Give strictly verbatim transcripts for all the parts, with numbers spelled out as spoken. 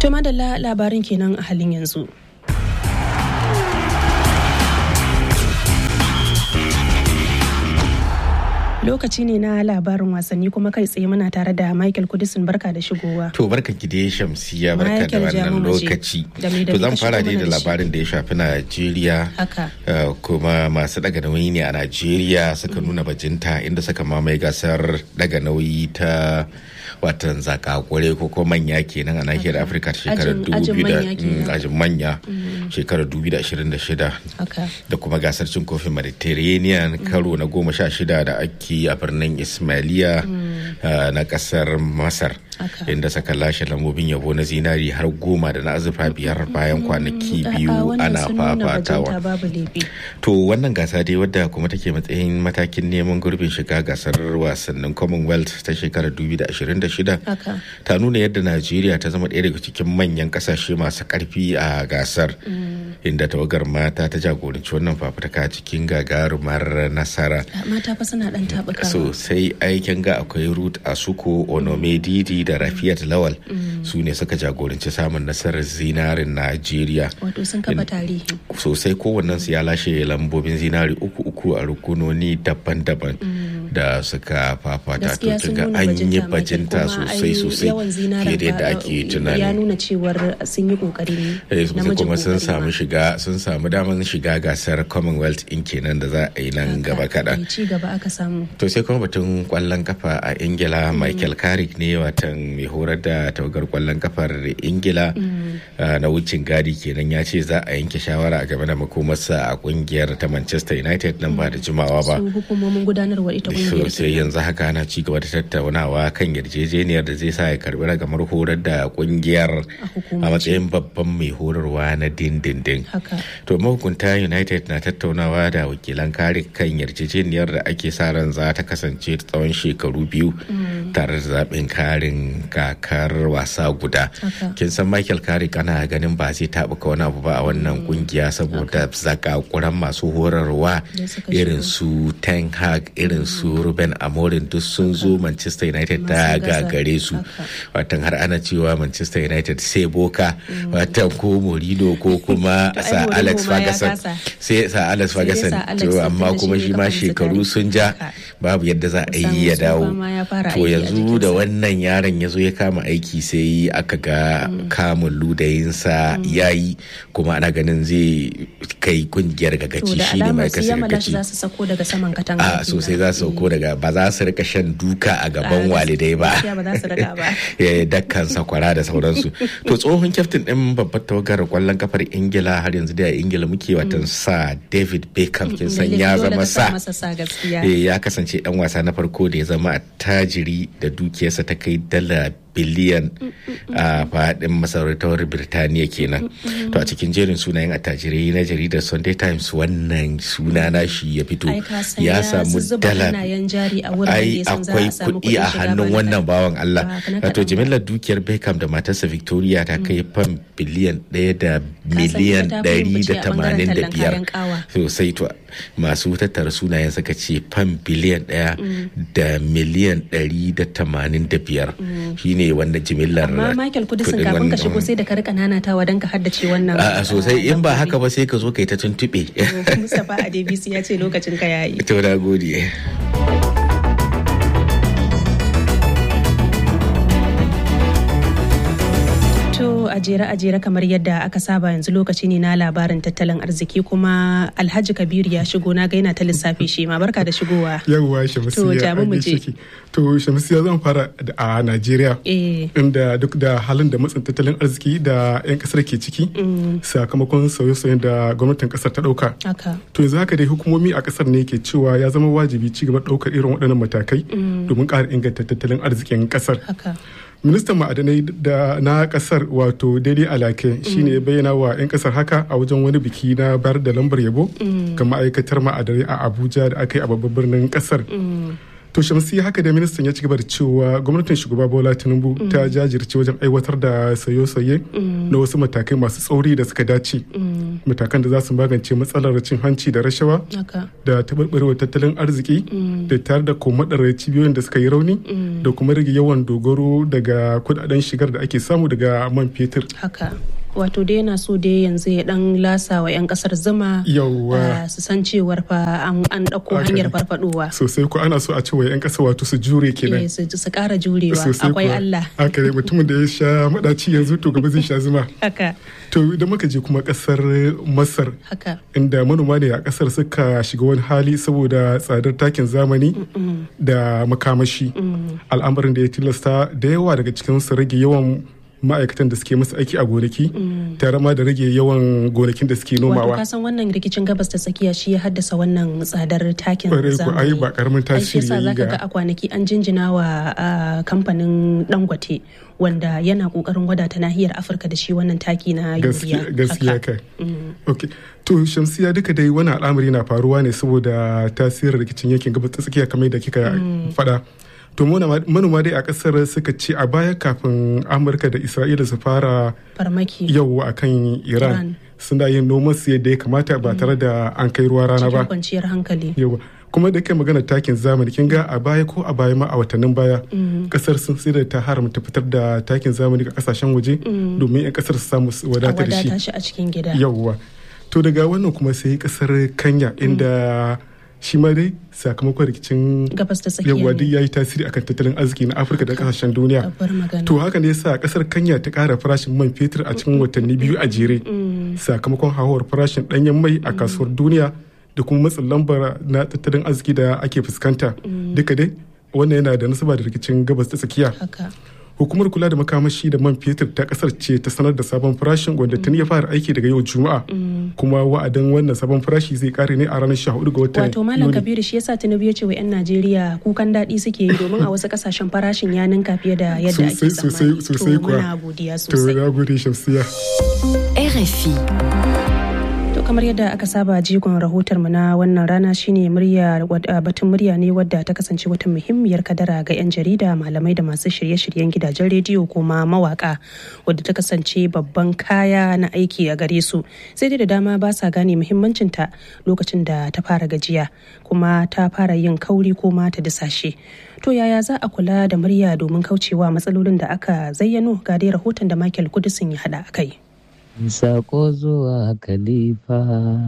Tuma da labarin kenan a halin yanzu. Lokaci ne na labarin wasanni kuma kai tsaye muna tare da Michael Kudisin, barka da shigowa. To barka ki dai Shamsiya, barka da wannan lokaci. To zan fara dai da labarin da ya shafi Najeriya. Uh, kuma masu daga nauyi ne a Najeriya suka nuna bajinta inda suka mamaye gasar daga nauyi ta watan zakakure ko ko manya kenan a nahiyar Afirka shekarar ajin manya shekarar dubu da ashirin da shida da kuma gasar cin kofin Mediterranean karo na goma sha shida da ake a birnin Ismailiya na kasar Masar, inda saka lashe lambobin yabo na zinari har goma da na azurfa biyar bayan kwanaki biyu ana fafatawa. To wannan gasa dai wadda kuma take matsayin matakin neman gurbin shiga gasar wasannin Commonwealth ta shekarar dubu da ashirin da shida ta nuna yadda Najeriya ta zama ɗaya daga cikin manyan kasashe masu karfi a gasar, inda tawagar mata ta jagoranci wannan fafutuka cikin gagarumar nasara. Mata fa suna dan tabuka sosai, aikin ga akwai Ruth Asuko, Onome Didi da Rafiat Lawal su ne suka jagoranci samun nasarar zinarin Najeriya. Wato sun kafa tarihi sosai, kowannen su ya lashe lambobin zinari uku uku a rukunoni daban-daban da suka fafata. To kinga an yi bajinta sosai sosai fiye da yadda ake tunani. Ya nuna cewar sun yi kokari ne kuma sun samu shiga sun samu damar shiga gasar Commonwealth in kenan da za a yi nan gaba kaɗan. Ci gaba aka samu. To sai kuma batun kwallon kafa a Ingila, Michael Carrick ne watan mai horar da tawagar kwallon kafar Ingila na wucin gadi kenan, ya ce za a yanke shawara a game da makomarsa a kungiyar ta Manchester United nan ba da jimawa ba. Su hukumomin gudanarwa ita kungiyar. Sai yanzu haka ana ci gaba da tattaunawa kan yarjejeniyar da zai sa ya karbi ragamar horar da kungiyar a matsayin babban mai horarwa na dindindin. To mahukunta United na tattaunawa da wakilan Carrick kan yarjejeniyar da ake sa ran za ta kasance tsawon shekaru biyu tare da zaɓin karin kakar wasa guda. Kin san Michael Carrick ana ganin ba zai taɓuka wani abu ba a wannan kungiya saboda zakakuran masu horarwa irin su Ten Hag, irin su Ruben Amorim duk sun zo Manchester United ta gagare su. Watan har ana cewa Manchester United sai boka, watan ko Mourinho ko kuma sa Alex Ferguson sai sa Alex Ferguson to amma kuma shi ma shekaru sun ja babu yadda za a yi ya dawo. To yanzu da wannan yaron ya zo ya kama aiki sai aka ga kamun ludayinsa ya yi, kuma ana ganin zai kai kungiyar gagaci shi ne mai kasar gagaci. A sosai za su sauko daga, ba za su rika shan duka a gaban walidai ba dakkan sakwara da sauransu. To tsohon kyaftin din babbar tawagar kwallon kafar Ingila har yanzu da Ingila muke watan sa David Beckham, kin san ya zama sa ya kasance dan wasa na farko da ya zama attajiri da dukiyarsa ta kai dala biliyan a faɗin masarautar Birtaniya kenan. To a cikin jerin sunayen attajirai na jaridar Sunday Times wannan suna na shi ya fito, ya samu dala, ai akwai kuɗi a hannun wannan bawan Allah. Wato jimillar dukiyar Beckham da matarsa Victoria ta kai fam biliyan ɗaya da miliyan ɗari da tamanin da biyar sosai. To masu tattara sunayen suka ce fam biliyan ɗaya da miliyan ɗari da tamanin da biyar shine wanda jimillar. Amma Michael Kudisin kafin ka shigo sai da ka rika nanatawa don ka haddace wannan. A sosai, in ba haka ba sai ka zo kai ta tuntube. Mustapha Adebisi ya ce lokacin ka yayi. To na gode. a jere a jere kamar yadda aka saba, yanzu lokaci ne na labarin tattalin arziki, kuma Alhaji Kabiru ya shigo, na ga yana ta lissafi shi ma. Barka da shigowa. Yawwa Shamsiya, to mu je. To Shamsiya, zan fara a Najeriya inda duk da halin da matsin tattalin arziki da 'yan kasar ke ciki sakamakon sauye-sauyen da gwamnatin kasar ta dauka. To yanzu haka dai hukumomi a kasar ne ke cewa ya zama wajibi ci gaba daukar irin waɗannan matakai domin ƙara inganta tattalin arzikin kasar. Ministan ma'adanai da na kasar wato Dele Alake shine ya bayyana wa 'yan kasar haka a wajen wani biki na bayar da lambar yabo ga ma'aikatar ma'adanai a Abuja da aka yi a babban birnin kasar. To Shamsi haka da ministan ya ci gaba da cewa gwamnatin shugaba Bola Tinubu mm. ta jajirce wajen aiwatar da sayo-saye mm. na wasu matakai masu tsauri da suka dace. Mm. Matakan da za su magance matsalar cin hanci da rashawa okay. da taɓarɓarewar tattalin arziki mm. da tare da komadar cibiyoyin da suka yi rauni mm. da kuma rage yawan dogaro daga kudaden shigar da ake samu daga man fetur. Haka. Wato dai yana so dai yanzu ya dan lasa wa 'yan kasar zuma su san cewar fa an dauko hanyar farfadowa sosai ko ana so a cewa 'yan kasa wato su jure kenan su kara jurewa akwai Allah haka ne mutumin da ya sha madaci yanzu to gaba zai sha zuma haka to idan muka je kuma kasar Masar haka inda manoma ne a kasar suka shiga wani hali saboda tsadar takin zamani Mm-mm. da makamashi Mm-mm. al'amarin da ya tilasta da yawa daga cikin su rage yawan ma'aikatan da suke masu aiki a gonaki tare ma da rage yawan gonakin da suke nomawa. Wato kasan wannan rikicin gabas ta tsakiya shi ya haddasa wannan tsadar takin zamani. Ai ba karamin tasiri yayi ga. Ai ga a kwanaki an jinjina wa kamfanin Dangote wanda yana kokarin wadata nahiyar Afirka da shi wannan taki na yuriya. Gaskiya kai. Okay. To Shamsiya duka dai wani al'amari na faruwa ne saboda tasirin rikicin yankin gabas ta tsakiya kamar da kika faɗa. To manoma dai a kasar suka ce a baya kafin Amurka da Isra'ila su fara farmaki yau a kan Iran suna yin noman su yadda ya kamata ba tare da an kai ruwa rana ba. Cikin kwanciyar hankali. Yawa. Kuma da kai magana takin zamani kin ga a baya ko a baya ma a watannin baya kasar sun sai da ta haramta fitar da takin zamani ga kasashen waje domin 'yan kasar su samu wadata da shi. A wadata shi a cikin gida. Yawwa. To daga wannan kuma sai kasar Kenya inda shi ma dai sakamakon rikicin gabas ta tsakiya yawa duk yayi tasiri akan tattalin arziki na Afirka da kasashen duniya. To haka ne yasa kasar Kenya ta kara farashin man fetur a cikin watanni biyu a jere sakamakon hauhawar farashin danyen mai a kasuwar duniya da kuma matsin lambar na tattalin arziki da ake fuskanta. Duka dai wannan yana da nasaba da rikicin gabas ta tsakiya. Hukumar kula da makamashi da man fetur ta kasar ce ta sanar da sabon farashin wanda tun ya fara aiki daga yau Juma'a. Kuma wa'adin wannan sabon farashi zai kare ne a ranar sha hudu ga watan Yuli. Wato Malam Kabiru shi yasa Tinubu ya ce wa 'yan Najeriya kukan daɗi suke yi domin a wasu kasashen farashin ya ninka fiye da yadda ake tsammani. Sosai kuwa. To muna godiya sosai. To na gode Shamsiya. R F I. kamar yadda aka saba jigon rahotar mu na wannan rana shine murya batun murya ne wadda ta kasance wata muhimmiyar kadara ga 'yan jarida malamai da masu shirye-shiryen gidajen rediyo kuma mawaka wadda ta kasance babban kaya na aiki a gare su sai dai da dama ba sa gane muhimmancinta lokacin da ta fara gajiya kuma ta fara yin kauri ko ma ta disashe. To yaya za a kula da murya domin kaucewa matsalolin da aka zayyano ga dai rahoton da Michael Kudusin ya hada akai. Sako zuwa Khalifa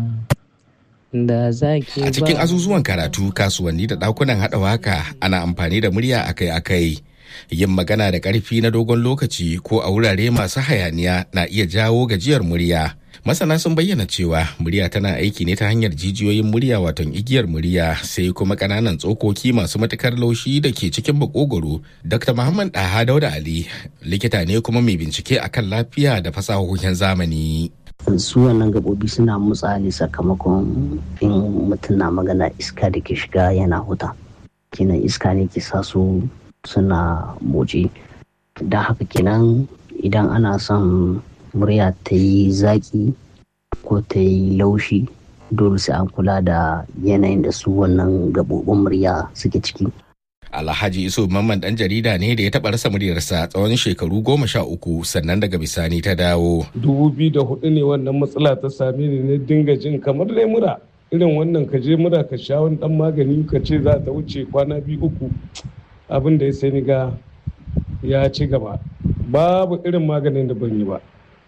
da zaki a cikin azuzuwan karatu, kasuwanni da dakunan hada waka ana amfani da murya akai-akai. Yin magana da ƙarfi na dogon lokaci ko a wurare masu hayaniya na iya jawo gajiyar murya. Masana sun bayyana cewa murya tana aiki ne ta hanyar jijiyoyin murya waton igiyar murya sai kuma ƙananan tsokoki masu matukar laushi da ke cikin makogoro. Dokta Muhammad Daha Dauda Ali likita ne kuma mai bincike akan lafiya da fasahohin zamani. Su wannan gaɓoɓi suna motsa ne sakamakon in mutum na magana iska da ke shiga yana huta. Kenan iska ne ke sa su suna motsi. Da haka kenan idan ana son murya ta yi zaki ko ta yi laushi dole sai an kula da yanayin da su wannan gaɓoɓin murya suke ciki. Alhaji Isu Mamman dan jarida ne da ya taɓa rasa muryarsa tsawon shekaru goma sha uku sannan daga bisani ta dawo. Dubu biyu da hudu ne wannan matsala ta same ni na dinga jin kamar dai mura. Irin wannan ka je mura ka sha wani dan magani ka ce za ta wuce kwana biyu uku. Abin da ya sai ni ga ya ci gaba. Babu irin maganin da ban yi ba.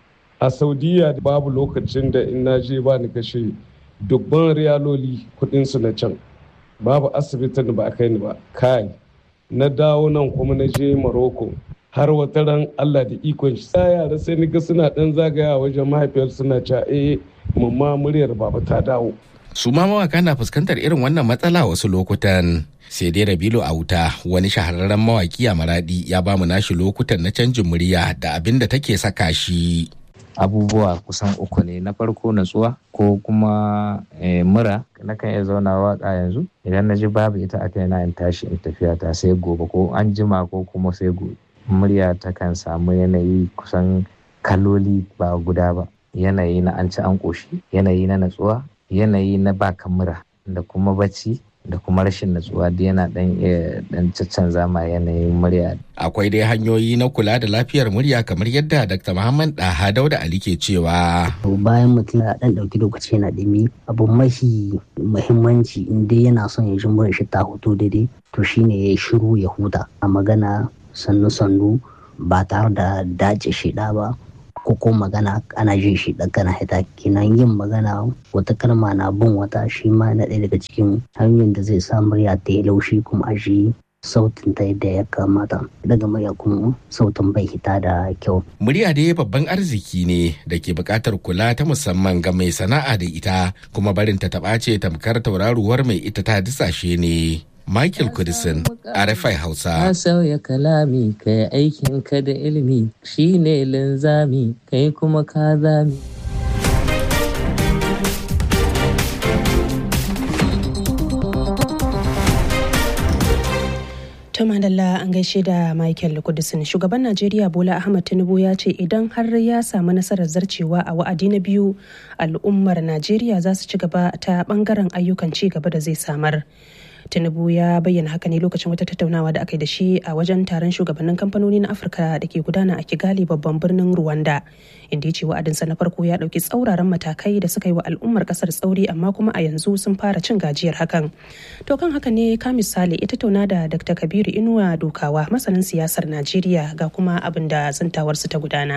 A Saudiya babu lokacin da in na je ba ni kashe dubban riyaloli kudinsu na can. Babu asibitin da ba a kai ni ba. Kai, na dawo nan kuma na je Morocco. Har wata ran Allah da ikon shi. Sa yara sai ni ga suna dan zagaya wajen mahaifiyar suna cewa eh mamma muryar baba ta dawo. Su ma mawaka na fuskantar irin wannan matsala wasu lokutan. Sai dai Rabilu Auta wani shahararren mawaki a Maradi ya bamu nashi lokutan na canjin murya da abin da take saka shi. Abubuwa kusan uku ne. Na farko natsuwa ko kuma e, mura. Nakan iya zauna waka yanzu idan na ji babu ita a kai na in tashi in tafiya ta sai gobe ko an jima ko kuma sai gobe. Murya ta kan samu yanayi kusan kaloli ba guda ba. Yanayi na an ci an ƙoshi, yanayi na natsuwa, yanayi na baka mura da kuma bacci da kuma rashin natsuwa da yana dan iya dan caccanza ma yanayin murya. Akwai dai hanyoyi na kula da lafiyar murya kamar yadda Dakta Muhammad Daha Dauda Ali ke cewa. Bayan mutum ya dan dauki lokaci yana dimi, abu mafi muhimmanci in dai yana son ya ji muryar shi ta hoto daidai to shine ya shiru ya huta a magana sannu sannu ba tare da dace shida ba ko ko magana ana jin shi dan kana hita. Kenan yin magana wata kalma na bin wata shi ma na ɗaya daga cikin hanyoyin da zai sa murya ta yi laushi kuma a ji sautin ta yadda ya kamata. Daga murya kuma sautin bai hita da kyau. Murya dai babban arziki ne da ke buƙatar kula ta musamman ga mai sana'a da ita, kuma barin ta taɓa ce tamkar tauraruwar mai ita ta disashe ne. Michael Kudisin, R F I Hausa. Ka sauya kalami, kai aikin ka da ilimi, shi ne linzami, kai kuma ka zami. To madalla an gaishe da Michael Kudisin. Shugaban Najeriya Bola Ahmed Tinubu ya ce idan har ya samu nasarar zarcewa a wa'adi na biyu, al'ummar Najeriya za su ci gaba ta bangaren ayyukan ci gaba da zai samar. Tinubu ya bayyana haka ne lokacin wata tattaunawa da aka yi da shi a wajen taron shugabannin kamfanoni na Afirka da ke gudana a Kigali babban birnin Rwanda, inda ya ce wa'adinsa na farko ya ɗauki tsauraran matakai da suka yi wa al'ummar ƙasar tsauri, amma kuma a yanzu sun fara cin gajiyar hakan. To kan haka ne ka misali ita tattauna da Dakta Kabiru Inuwa Dokawa, masanin siyasar Najeriya, ga kuma abin da zantawarsu ta gudana.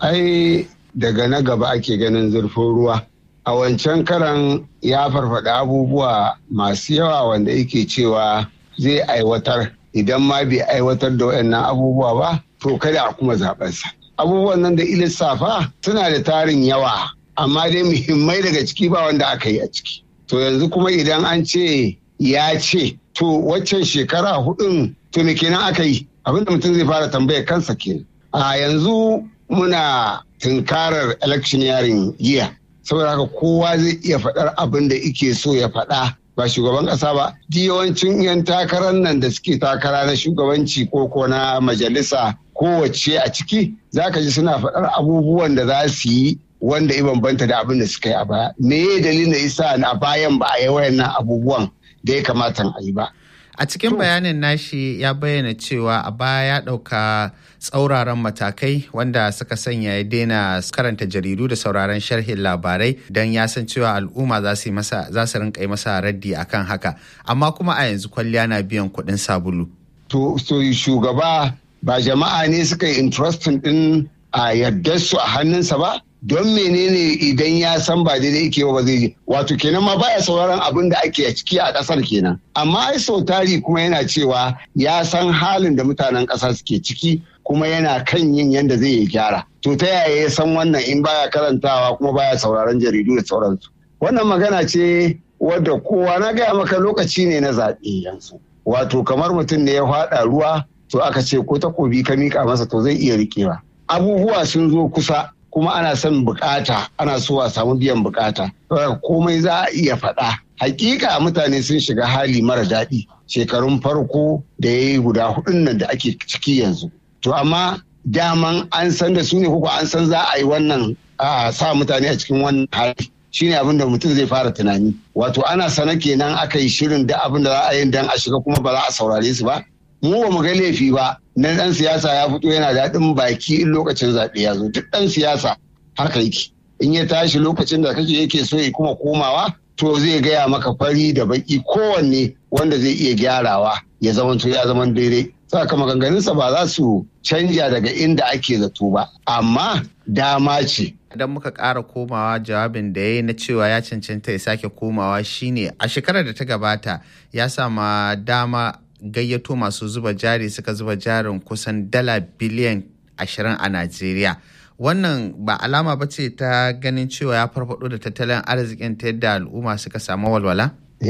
Ai daga na gaba ake ganin zurfin ruwa. A wancan karan ya farfada abubuwa masu yawa wanda yake cewa zai aiwatar, idan ma bai aiwatar da waɗannan abubuwa ba to kada a kuma zaɓensa. Abubuwan nan da ilissafa suna da tarin yawa, amma dai muhimmai daga ciki ba wanda aka yi a ciki. To yanzu kuma idan an ce ya ce to waccan shekara hudun to me kenan aka yi? Abinda mutum zai fara tambayar kansa kenan. A yanzu muna tunkarar electioneering year. Saboda haka kowa zai iya faɗar abin da ike so ya faɗa, ba shugaban ƙasa ba. Yawancin 'yan takarar nan da suke takara na shugabanci ko ko na majalisa kowace a ciki, za ka ji suna faɗar abubuwan da za su yi wanda ya bambanta da abin da suka yi a baya. Me ya dalilin da isa a bayan ba a yi wayannan abubuwan da ya kamata a yi ba? A cikin bayanin nashi ya bayyana cewa a baya ya ɗauka tsauraran matakai wanda suka sanya ya daina karanta jaridu da sauraron sharhin labarai don ya san cewa al'umma za su masa za su rinka yi masa raddi akan haka, amma kuma a yanzu kwalliya na biyan kuɗin sabulu. To so shugaba ba jama'a ne suka yi interesting din a yardar su a hannunsa ba? Don menene idan ya san ba daidai yake ba zai je, wato kenan ma baya sauraron abin da ake ciki a kasar kenan. Amma ai sau tari kuma yana cewa ya san halin da mutanen ƙasa suke ciki kuma yana kan yin yadda zai yi gyara. To ta yaya ya san wannan in baya karantawa kuma baya sauraron jaridu da sauransu? Wannan magana ce wadda kowa na gaya maka lokaci ne na zaɓe yanzu. Wato kamar mutum ne ya faɗa ruwa to aka ce ko takobi ka miƙa masa to zai iya riƙewa. Abubuwa sun zo kusa kuma ana son bukata, ana so a samu biyan bukata. Komai za a iya faɗa. Hakika mutane sun shiga hali mara daɗi shekarun farko da ya yi guda hudun nan da ake ciki yanzu. To amma daman an san da su ne ko an san za a yi wannan a sa mutane a cikin wannan hali. Shi ne abin da mutum zai fara tunani. Wato ana sana kenan aka yi shirin da abin da za a yi dan a shiga kuma ba za a saurare su ba. Mu ba mu ga laifi ba na ɗan siyasa ya fito yana daɗin baki in lokacin zaɓe ya zo. Duk ɗan siyasa haka yake. In ya tashi lokacin da kake yake so ya kuma komawa to zai gaya maka fari da baki kowanne wanda zai iya gyarawa ya zama to ya zama daidai. Saka maganganunsa ba za su canja daga inda ake zato ba, amma dama ce. Idan muka ƙara komawa jawabin da ya yi na cewa ya cancanta ya sake komawa shine a shekarar da ta gabata ya sama dama gayyato masu zuba jari suka zuba jarin kusan dala biliyan ashirin a Najeriya. Wannan ba alama ba ce ta ganin cewa ya farfado da tattalin arzikin ta yadda al'umma suka samu walwala?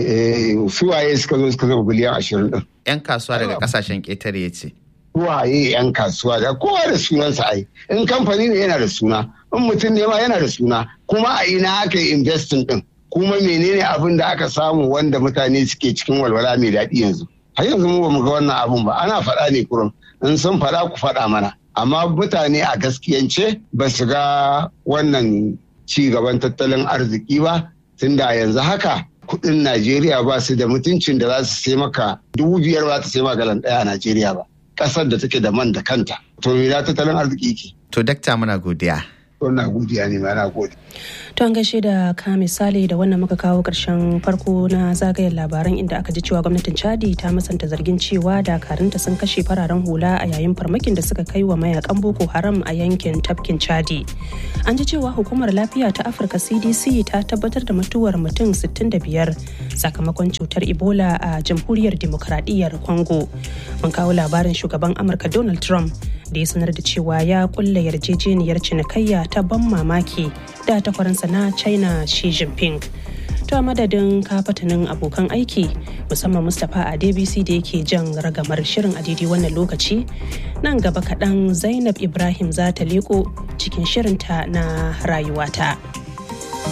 Suwaye suka zo suka zuba biliyan ashirin din? 'Yan kasuwa daga kasashen ƙetare ya ce. Suwaye 'yan kasuwa da kowa da sunansa ai. In kamfani ne yana da suna, in mutum ne ma yana da suna, kuma a ina aka yi investing din, kuma menene abin da aka samu wanda mutane suke cikin walwala mai daɗi yanzu. Har yanzu mu ba mu ga wannan abun ba, ana faɗa ne kurum, in sun faɗa ku faɗa mana. Amma mutane a gaskiyance ba su ga wannan ci gaban tattalin arziki ba, tunda yanzu haka kuɗin Najeriya ba su da mutuncin da za su sai maka dubu biyar ba ta sai maka galan ɗaya a Najeriya ba. Ƙasar da take da man da kanta. To me na tattalin arziki ke? To dakta muna godiya. Wannan godiya ne ma na gode. To an gaishe da ka misali da wannan muka kawo ƙarshen farko na zagayen labaran inda aka ji cewa gwamnatin Chadi ta musanta zargin cewa dakarunta sun kashe fararen hula a yayin farmakin da suka kai wa mayakan Boko Haram a yankin tafkin Chadi. An ji cewa hukumar lafiya ta Afirka C D C ta tabbatar da mutuwar mutum sittin da biyar sakamakon cutar Ebola a Jamhuriyar Dimokuraɗiyyar Congo. Mun kawo labarin shugaban Amurka Donald Trump da ya sanar da cewa ya kulle yarjejeniyar cinikayya ta ban mamaki da takwaransa na China Xi Jinping. To a madadin kafatanin abokan aiki musamman Mustapha a D B C da yake jan ragamar shirin a daidai wannan lokaci, nan gaba kaɗan Zainab Ibrahim za ta leko cikin shirinta na rayuwata.